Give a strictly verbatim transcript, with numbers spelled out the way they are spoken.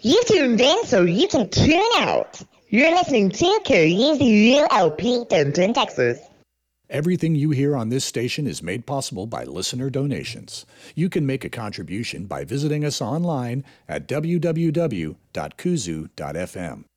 You tuned in so you can tune out. You're listening to Korea's Real L P, Denton, Texas. Everything you hear on this station is made possible by listener donations. You can make a contribution by visiting us online at w w w dot kuzu dot f m.